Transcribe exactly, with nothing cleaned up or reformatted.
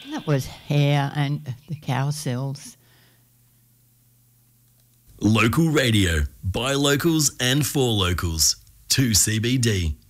That was hair and the cow cells. Local radio, by locals and for locals. two C B D.